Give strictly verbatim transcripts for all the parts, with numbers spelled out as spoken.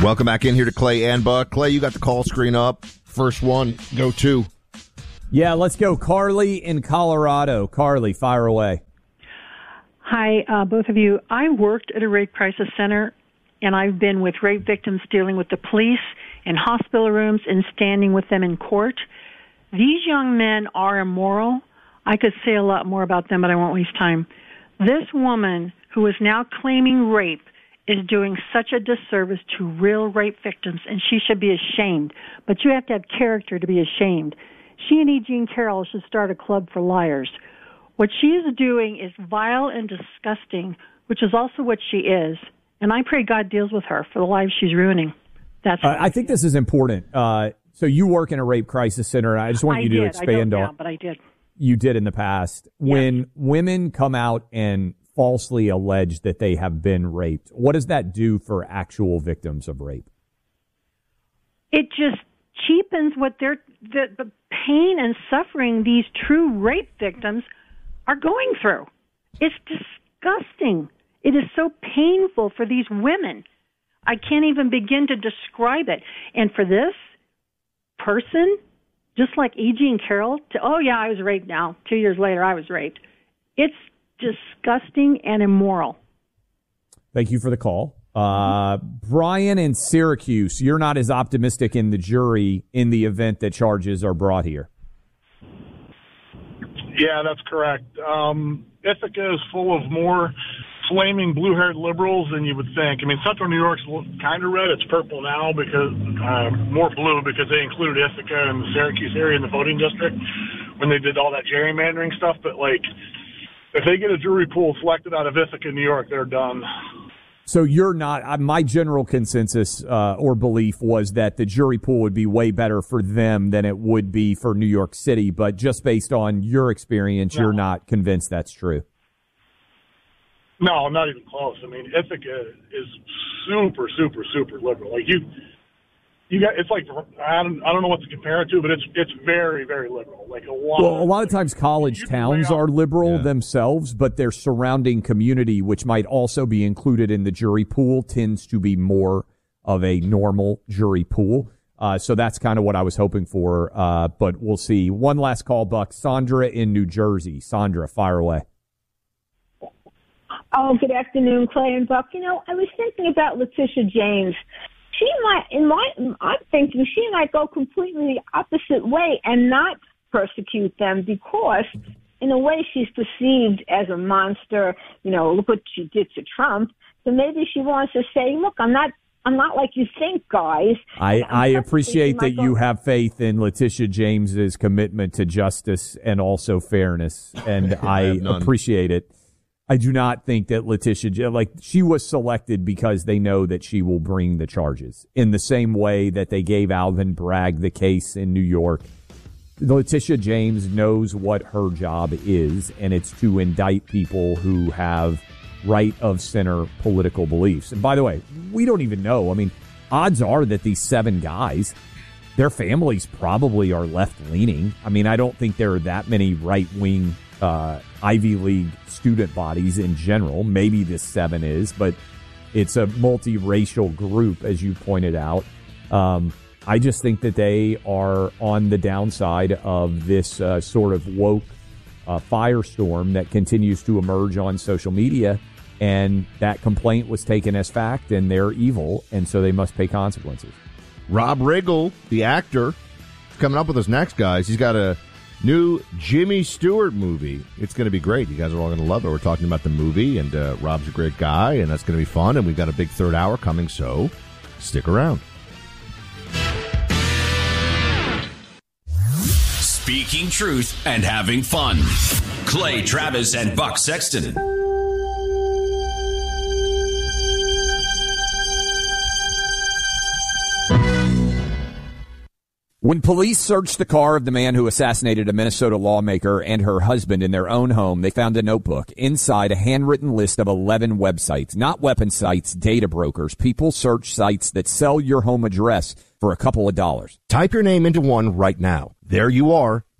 Welcome back in here to Clay and Buck. Clay, you got the call screen up. First one, go to. Yeah, let's go. Carly in Colorado. Carly, fire away. Hi, uh, both of you. I worked at a rape crisis center, and I've been with rape victims dealing with the police in hospital rooms and standing with them in court. These young men are immoral. I could say a lot more about them, but I won't waste time. This woman who is now claiming rape is doing such a disservice to real rape victims, and she should be ashamed. But you have to have character to be ashamed. She and E. Jean Carroll should start a club for liars. What she is doing is vile and disgusting, which is also what she is. And I pray God deals with her for the lives she's ruining. That's. Uh, I think this is important. Uh, so you work in a rape crisis center, and I just want I you did. to expand I don't on. now, but I did. You did in the past. Yeah. When women come out and falsely allege that they have been raped, what does that do for actual victims of rape? It just cheapens what they're the, the pain and suffering these true rape victims are going through. It's disgusting. It is so painful for these women. I can't even begin to describe it. And for this person, just like E. Jean Carroll, to, oh, yeah, I was raped now. Two years later, I was raped. It's disgusting and immoral. Thank you for the call. Uh, Brian in Syracuse, you're not as optimistic in the jury in the event that charges are brought here. Yeah, that's correct. Um, Ithaca is full of more flaming blue-haired liberals than you would think. I mean, Central New York's kind of red. It's purple now because uh, more blue because they included Ithaca and the Syracuse area in the voting district when they did all that gerrymandering stuff. But, like, if they get a jury pool selected out of Ithaca, New York, they're done. So you're not, uh, my general consensus uh, or belief was that the jury pool would be way better for them than it would be for New York City. But just based on your experience, no. You're not convinced that's true. No, not even close. I mean, Ithaca is super, super, super liberal. Like you, you got. It's like I don't, I don't know what to compare it to, but it's it's very, very liberal. Like a lot. Well, a lot of times college towns are liberal yeah. themselves, but their surrounding community, which might also be included in the jury pool, tends to be more of a normal jury pool. Uh, so that's kind of what I was hoping for. Uh, but we'll see. One last call, Buck. Sandra in New Jersey. Sandra, fire away. Oh, good afternoon, Clay and Buck. You know, I was thinking about Letitia James. She might, in my, I'm thinking she might go completely the opposite way and not persecute them because, in a way, she's perceived as a monster. You know, look what she did to Trump. So maybe she wants to say, look, I'm not, I'm not like you think, guys. I, I appreciate that you have faith in Letitia James's commitment to justice and also fairness, and I, I appreciate it. I do not think that Letitia, like, she was selected because they know that she will bring the charges in the same way that they gave Alvin Bragg the case in New York. Letitia James knows what her job is, and it's to indict people who have right of center political beliefs. And by the way, we don't even know. I mean, odds are that these seven guys, their families probably are left leaning. I mean, I don't think there are that many right wing Uh, Ivy League student bodies in general. Maybe this seven is, but it's a multiracial group, as you pointed out. Um, I just think that they are on the downside of this uh, sort of woke uh, firestorm that continues to emerge on social media, and that complaint was taken as fact, and they're evil, and so they must pay consequences. Rob Riggle, the actor, is coming up with us next, guys. He's got a new Jimmy Stewart movie. It's going to be great. You guys are all going to love it. We're talking about the movie, and uh, Rob's a great guy, and that's going to be fun. And we've got a big third hour coming, so stick around. Speaking truth and having fun. Clay Travis and Buck Sexton. When police searched the car of the man who assassinated a Minnesota lawmaker and her husband in their own home, they found a notebook. Inside, a handwritten list of eleven websites, not weapon sites, data brokers, people search sites that sell your home address for a couple of dollars. Type your name into one right now. There you are.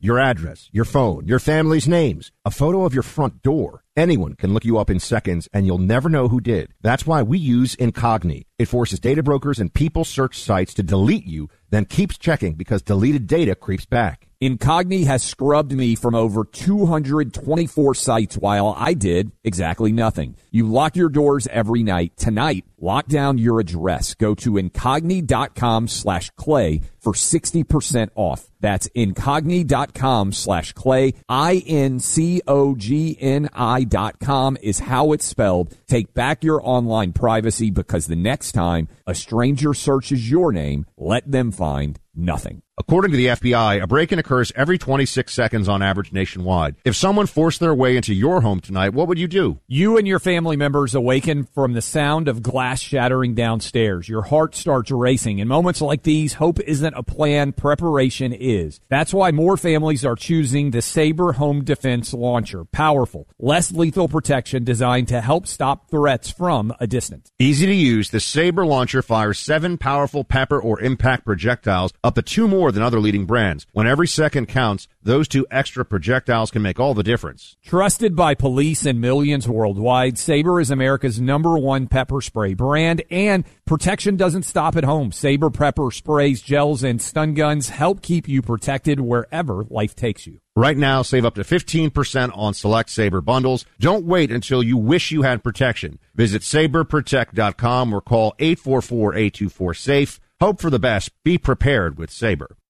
your address, your phone, your family's names, a photo of your front door. Anyone can look you up in seconds, and you'll never know who did. That's why we use Incogni. It forces data brokers and people search sites to delete you, then keeps checking because deleted data creeps back. Incogni has scrubbed me from over two hundred twenty-four sites while I did exactly nothing. You lock your doors every night. Tonight, lock down your address. Go to Incogni.com slash Clay for sixty percent off. That's Incogni.com slash Clay. I N C O G N I dot com is how it's spelled. Take back your online privacy, because the next time a stranger searches your name, let them find nothing. According to the F B I, a break-in occurs every twenty-six seconds on average nationwide. If someone forced their way into your home tonight, what would you do? You and your family members awaken from the sound of glass shattering downstairs. Your heart starts racing. In moments like these, hope isn't a plan, preparation is. That's why more families are choosing the Sabre Home Defense Launcher. Powerful, less lethal protection designed to help stop threats from a distance. Easy to use, the Sabre Launcher fires seven powerful pepper or impact projectiles, up to two more than other leading brands. When every second counts, those two extra projectiles can make all the difference. Trusted by police and millions worldwide, Sabre is America's number one pepper spray brand, and protection doesn't stop at home. Sabre pepper sprays, gels, and stun guns help keep you protected wherever life takes you. Right now, save up to fifteen percent on select Sabre bundles. Don't wait until you wish you had protection. Visit Sabre Protect dot com or call eight four four, eight two four, SAFE. Hope for the best. Be prepared with Sabre.